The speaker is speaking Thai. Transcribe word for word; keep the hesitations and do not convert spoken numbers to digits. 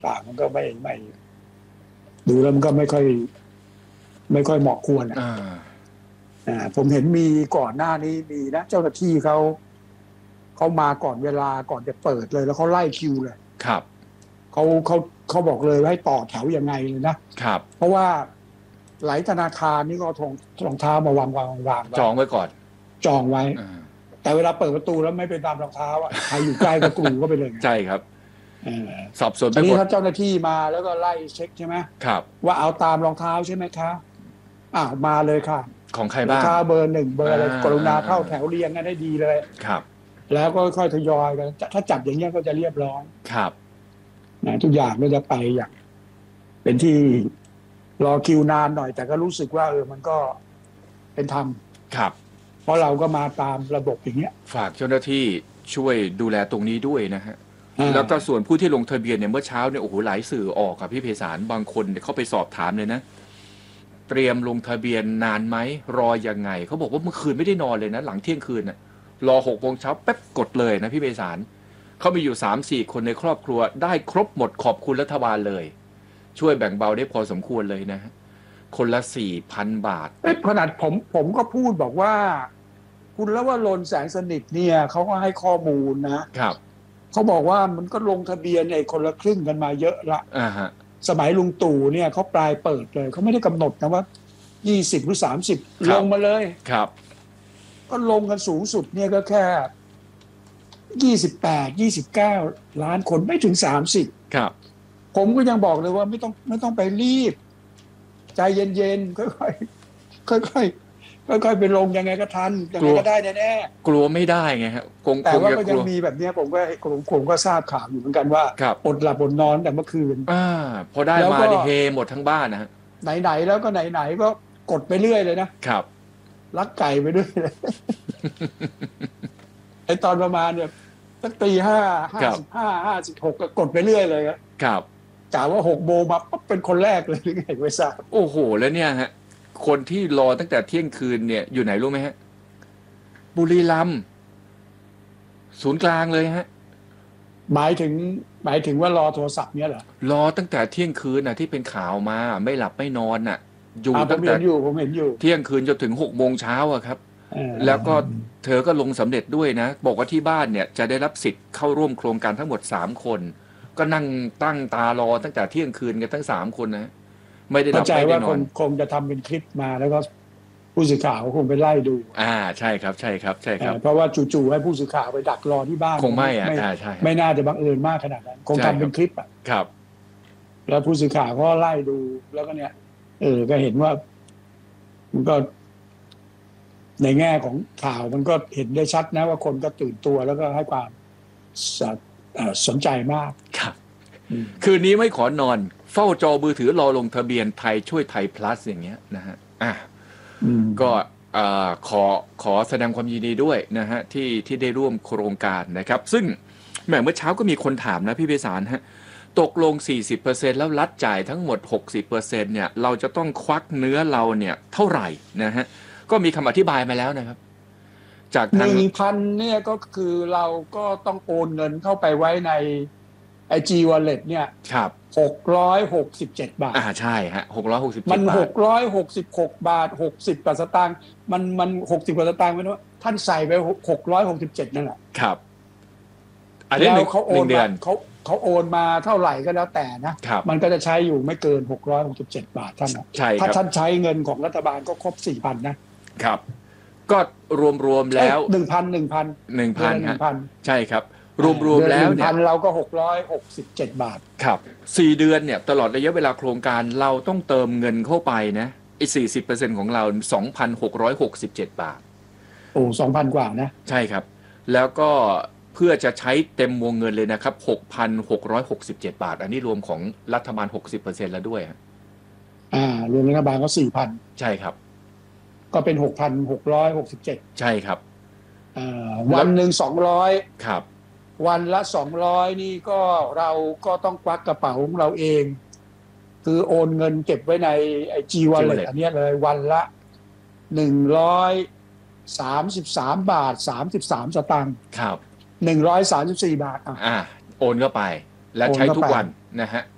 ต่างมันก็ไม่ไม่ดูแล้วมันก็ไม่ค่อยไม่ค่อยเหมาะควรอ่ะอ่าผมเห็นมีก่อนหน้านี้มีนะเจ้าหน้าที่เขาเขามาก่อนเวลาก่อนจะเปิดเลยแล้วเขาไล่คิวเลยครับเขาเขาเขาบอกเลยให้ต่อแถวยังไงเลยนะครับเพราะว่าหลายธนาคารนี่ก็ทงรองเท้ามาวางวางวางจองไว้ก่อนจองไว้แต่เวลาเปิดประตูแล้วไม่เป็นตามรองเท้าอ่ะใครอยู่ใกล้ก็กลูก็ไปเลยใช่ครับสอบสวนไปหมดทีนี้ถ้าเจ้าหน้าที่มาแล้วก็ไล่เช็คใช่ไหมครับว่าเอาตามรองเท้าใช่ไหมคะอ้าวมาเลยค่ะของใครบ้างรองเท้าเบอร์หนึ่งเบอร์อะไรกรุณาเข้าแถวเรียงกันได้ดีเลยครับแล้วก็ค่อยทยอยกันถ้าจับอย่างเงี้ยก็จะเรียบร้อยครับนะทุกอย่างก็จะไปอย่างเป็นที่รอคิวนานหน่อยแต่ก็รู้สึกว่าเออมันก็เป็นธรรมครับเพราะเราก็มาตามระบบอย่างเงี้ยฝากเจ้าหน้าที่ช่วยดูแลตรงนี้ด้วยนะฮะแล้วก็ส่วนผู้ที่ลงทะเบียนเนี่ยเมื่อเช้าเนี่ยโอ้โหหลายสื่อออกครับพี่เพศารบางคนเนี่ยเขาไปสอบถามเลยนะเตรียมลงทะเบียนนานไหมรอยังไงเขาบอกว่าเมื่อคืนไม่ได้นอนเลยนะหลังเที่ยงคืนน่ะรอหกโมงเช้าแป๊บกดเลยนะพี่เพศารเขามีอยู่สามสี่คนในครอบครัวได้ครบหมดขอบคุณรัฐบาลเลยช่วยแบ่งเบาได้พอสมควรเลยนะฮะคนละสี่พันบาทขนาดผมผมก็พูดบอกว่าคุณแล้วว่าลนแสงสนิทเนี่ยเขาก็ให้ข้อมูลนะครับเขาบอกว่ามันก็ลงทะเบียนไอ้คนละครึ่งกันมาเยอะละอ่าฮะสมัยลุงตู่เนี่ยเขาปลายเปิดเลยเขาไม่ได้กำหนดนะว่ายี่สิบหรือสามสิบลงมาเลยครับก็ลงกันสูงสุดเนี่ยก็แค่ยี่สิบแปด ยี่สิบเก้าล้านคนไม่ถึงสามสิบครับผมก็ยังบอกเลยว่าไม่ต้องไม่ต้องไปรีบใจเย็นๆค่อยๆค่อยๆค่อยๆไปลงยังไงก็ทันยังไงก็ได้แน่ๆกลัวไม่ได้ไงฮะแต่ว่าก็ยังมีแบบนี้ผมก็ผมก็ทราบข่าวอยู่เหมือนกันว่าอดหลับอดนอนแต่เมื่อคืนอ่าพอได้มาเฮหมดทั้งบ้านนะฮะไหนๆแล้วก็ไหนๆก็กดไปเรื่อยเลยนะครับลักไก่ไปด้วยเลยไอตอนประมาณเนี่ยสักตีห้าห้าสิบห้าห้าสิบหกก็กดไปเรื่อยเลยครับกะว่าหกโมงมาปั๊บเป็นคนแรกเลยหรือไงไม่ทราบโอ้โหแล้วเนี่ยฮะคนที่รอตั้งแต่เที่ยงคืนเนี่ยอยู่ไหนรู้ไหมฮะบุรีรัมย์ศูนย์กลางเลยฮะหมายถึงหมายถึงว่ารอโทรศัพท์เนี่ยเหรอรอตั้งแต่เที่ยงคืนน่ะที่เป็นข่าวมาไม่หลับไม่นอนน่ะอยู่ตั้งแต่อยู่ผมเห็นอยู่เที่ยงคืนจนถึงหกโมงเช้าอะครับแล้วก็เธอก็ลงสำเร็จด้วยนะบอกว่าที่บ้านเนี่ยจะได้รับสิทธิ์เข้าร่วมโครงการทั้งหมดสามคนก็นั่งตั้งตารอตั้งแต่เที่ยงคืนกันทั้งสามคนนะไม่ได้หลับไม่ได้นอนคงจะทำเป็นคลิปมาแล้วก็ผู้สื่อข่าวคงไปไล่ดูอ่าใช่ครับใช่ครับใช่ครับเพราะว่าจู่ๆให้ผู้สื่อข่าวไปดักรอที่บ้านคงไม่อ่ะใช่ไม่น่าจะบังเอิญมากขนาดนั้นคงทำเป็นคลิปอ่ะครับแล้วผู้สื่อข่าวก็ไล่ดูแล้วก็เนี่ยเออก็เห็นว่ามันก็ในแง่ของข่าวมันก็เห็นได้ชัดนะว่าคนก็ตื่นตัวแล้วก็ให้ความสนใจมากครับคืนนี้ไม่ขอนอนเฝ้าจอมือถือรอลงทะเบียนไทยช่วยไทย plus อย่างเงี้ยนะฮะอ่ะก็ขอขอแสดงความยินดีด้วยนะฮะที่ที่ได้ร่วมโครงการนะครับซึ่งแหมเมื่อเช้าก็มีคนถามนะพี่เพศารฮะตกลง สี่สิบเปอร์เซ็นต์ แล้วรัฐจ่ายทั้งหมด หกสิบเปอร์เซ็นต์ เนี่ยเราจะต้องควักเนื้อเราเนี่ยเท่าไหร่นะฮะก็มีคำอธิบายมาแล้วนะครับจากหนึ่งพันเนี่ยก็คือเราก็ต้องโอนเงินเข้าไปไว้ในไอจีวอลเล็ตเนี่ยครับหกร้อยหกสิบเจ็ดบาทอ่าใช่ฮะหกร้อยหกสิบเจ็ดมันหกร้อยหกสิบหกบาทหกสิบกว่าสตางค์มันมันหกสิบกว่าสตางค์ไม่รู้ท่านใส่ไปหกร้อยหกสิบเจ็ดนั่นแหละครับแล้วเขาโอนมาเขาเขาโอนมาเท่าไหร่ก็แล้วแต่นะมันก็จะใช้อยู่ไม่เกินหกร้อยหกสิบเจ็ดบาทท่านถ้าท่านใช้เงินของรัฐบาลก็ครบ สี่พัน นะครับก็รวมๆแล้วหนึ่งพัน หนึ่งพันหนึ่งพัน หนึ่งพันใช่ครับรวมๆแล้วเนี่ยหนึ่งพัน เราก็หกร้อยหกสิบเจ็ดบาทครับสี่เดือนเนี่ยตลอดระยะเวลาโครงการเราต้องเติมเงินเข้าไปนะไอ้ สี่สิบเปอร์เซ็นต์ ของเรา สองพันหกร้อยหกสิบเจ็ดบาทโอ้ สองพัน กว่านะใช่ครับแล้วก็เพื่อจะใช้เต็มวงเงินเลยนะครับ หกพันหกร้อยหกสิบเจ็ดบาทอันนี้รวมของรัฐบาล หกสิบเปอร์เซ็นต์ แล้วด้วยอ่ารวมรัฐบาลก็ สี่พันใช่ครับก็เป็น หกพันหกร้อยหกสิบเจ็ดใช่ครับอ่าวันนึงสองร้อยครับวันละสองร้อยนี่ก็เราก็ต้องควักกระเป๋าของเราเองคือโอนเงินเก็บไว้ในไอจีวอลเล็ตอันนี้เลยวันละหนึ่งร้อยสามสิบสามบาทสามสิบสามสตางค์ครับหนึ่งร้อยสามสิบสี่บาทอ่ะโอนเข้าไปแล้วใช้ทุกวันนะฮะ